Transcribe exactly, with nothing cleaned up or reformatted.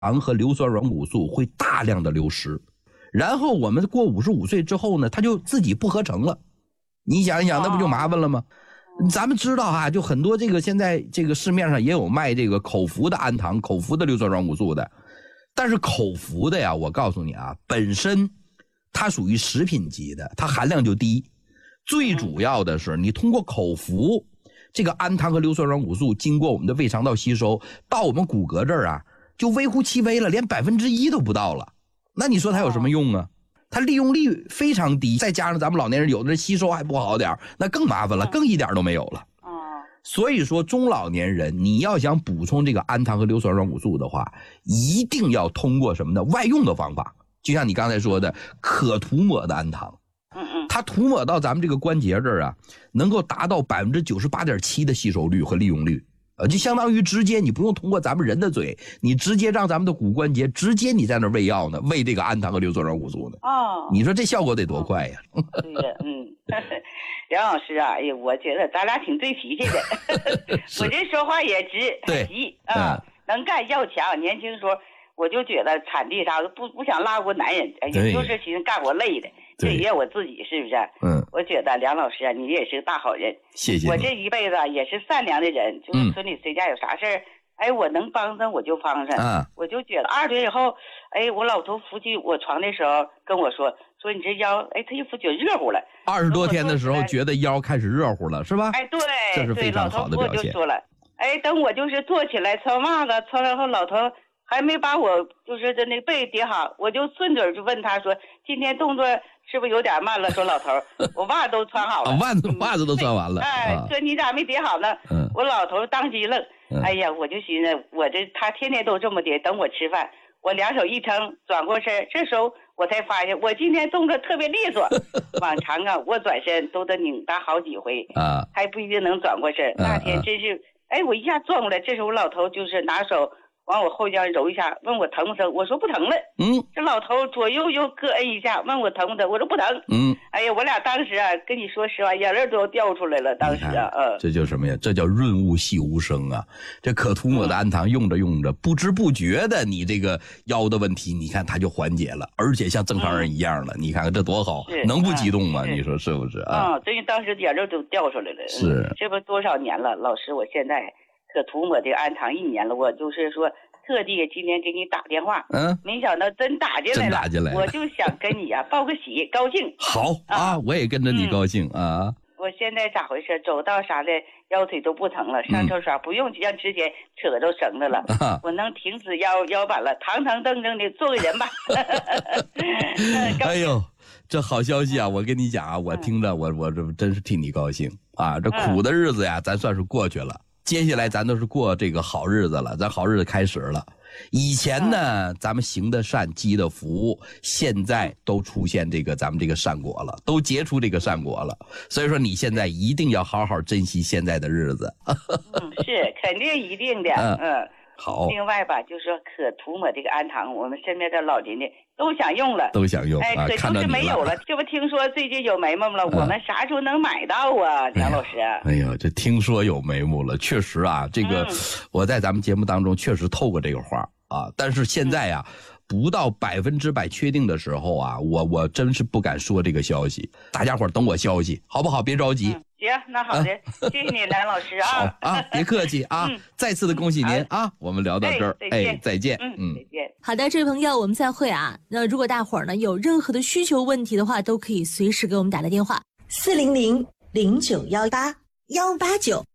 和硫酸软骨素会大量的流失，然后我们过五十五岁之后呢，它就自己不合成了。你想一想，那不就麻烦了吗？咱们知道哈，就很多这个现在这个市面上也有卖这个口服的氨糖、口服的硫酸软骨素的，但是口服的呀，我告诉你啊，本身它属于食品级的，它含量就低。最主要的是，你通过口服这个氨糖和硫酸软骨素经过我们的胃肠道吸收，到我们骨骼这儿啊，就微乎其微了，连百分之一都不到了。那你说它有什么用啊？它利用率非常低，再加上咱们老年人有的人吸收还不好点，那更麻烦了，更一点都没有了。所以说中老年人你要想补充这个氨糖和硫酸软骨素的话，一定要通过什么呢？外用的方法，就像你刚才说的，可涂抹的氨糖。它涂抹到咱们这个关节这儿啊，能够达到 百分之九十八点七 的吸收率和利用率。呃，就相当于直接你不用通过咱们人的嘴，你直接让咱们的骨关节直接你在那喂药呢，喂这个氨糖和硫酸软骨素呢。 哦， 你说这效果得多快呀？ 对呀，嗯，梁老师啊，哎呀，我觉得咱俩挺对脾气的，我这说话也直， 对， 急啊、嗯，能干要强。年轻时候我就觉得产地啥的不不想拉过男人，哎呀，就是寻思干活累的。这也我自己是不是？嗯，我觉得梁老师啊，你也是个大好人。 谢谢。 我这一辈子也是善良的人，就是村里谁家有啥事儿、嗯，哎，我能帮上我就帮上。啊，我就觉得二十多以后，哎，我老头扶起我床的时候跟我说，说你这腰，哎，他一扶觉得热乎了。 二十多天的时候觉得腰开始热乎了，是吧？ 哎，对， 这是非常好的表现。 老头就说了，哎，等我就是坐起来穿袜子，穿完后老头还没把我就是在那被叠好，我就顺嘴就问他说，今天动作是不是有点慢了？说老头，我袜子都穿好了， 啊、袜子袜子都穿完了。 哎，说你咋没叠好呢？嗯，我老头当机愣、 嗯， 哎呀，我就寻思，我这他天天都这么叠，等我吃饭，我两手一撑，转过身，这时候我才发现我今天动作特别利索。往常啊，我转身都得拧搭好几回啊，还不一定能转过身。啊、那天真是，哎，我一下转过来，这时候我老头就是拿手往我后腰揉一下，问我疼不疼？我说不疼了。嗯，这老头左右又各摁一下，问我疼不疼？我说不疼。嗯，哎呀，我俩当时啊，跟你说实话，眼泪都要掉出来了。当时啊，嗯， 这叫什么呀？这叫润物细无声啊！这可涂抹的氨糖用着用着，不知不觉的，你这个腰的问题，你看它就缓解了，而且像正常人一样了。嗯、你看看这多好，能不激动吗？你说是不是啊？ 嗯，真是当时眼泪都掉出来了。 是， 嗯、这不多少年了，老师，我现在可涂抹这个氨糖一年了，我就是说特地今天给你打电话，嗯，没想到真打进来了， 真打进来了， 我就想跟你啊报个喜，高兴。 好啊，我也跟着你高兴、嗯、啊。 我现在咋回事？走道啥的腰腿都不疼了，上厕所不用像之前扯着绳子了、啊，我能挺直腰腰板了，堂堂正正的做个人吧。 哎呦，这好消息啊！我跟你讲啊，我听着我我这真是替你高兴啊！这苦的日子呀，咱算是过去了。接下来咱都是过这个好日子了，咱好日子开始了。以前呢，咱们行的善，积的福，现在都出现这个咱们这个善果了，都结出这个善果了。所以说，你现在一定要好好珍惜现在的日子。 嗯，是肯定一定的。嗯。嗯好， 另外吧，就是说可涂抹这个氨糖，我们身边的老人家都想用了， 都想用， 哎，可就是没有了。这不听说最近有眉毛了、嗯，我们啥时候能买到啊，梁老师？ 哎呀，这听说有眉目了，确实啊，这个、嗯、我在咱们节目当中确实透过这个话啊，但是现在呀、啊。嗯不到百分之百确定的时候啊，我我真是不敢说这个消息。大家伙等我消息，好不好？别着急。 嗯、行，那好的、啊，谢谢你，梁老师啊。 好啊，别客气啊、嗯，再次的恭喜您啊！我们聊到这儿，哎，再见。 嗯嗯，再见。 好的，这位朋友，我们再会啊。那如果大伙儿呢有任何的需求问题的话，都可以随时给我们打个电话， 四零零零九幺八幺八九。